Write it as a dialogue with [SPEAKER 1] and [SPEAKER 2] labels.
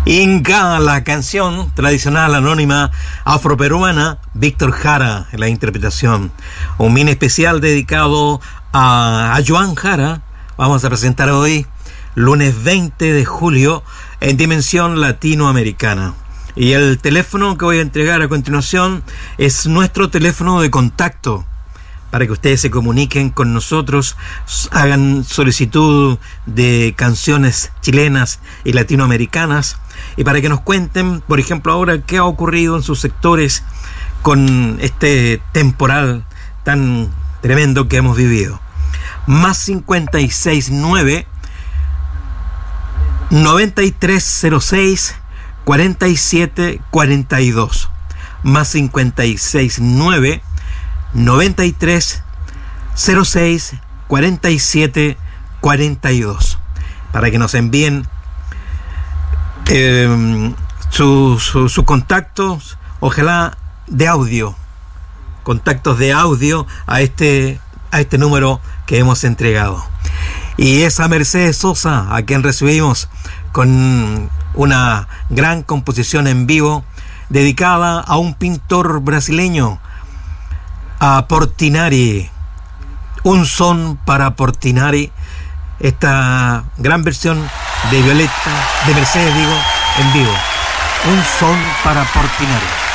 [SPEAKER 1] Inca, la canción tradicional anónima afroperuana, Víctor Jara en la interpretación. Un mini especial dedicado a Joan Jara. Vamos a presentar hoy, lunes 20 de julio, en Dimensión Latinoamericana. Y el teléfono que voy a entregar a continuación es nuestro teléfono de contacto, para que ustedes se comuniquen con nosotros, hagan solicitud de canciones chilenas y latinoamericanas, y para que nos cuenten, por ejemplo, ahora qué ha ocurrido en sus sectores con este temporal tan tremendo que hemos vivido. Más 569 9306 4742. Más 569 9306 4742, para que nos envíen sus contactos, ojalá de audio, contactos de audio a este número que hemos entregado. Y esa Mercedes Sosa, a quien recibimos con una gran composición en vivo dedicada a un pintor brasileño, a Portinari, un son para Portinari, esta gran versión de Violeta, de Mercedes, en vivo, un son para Portinari.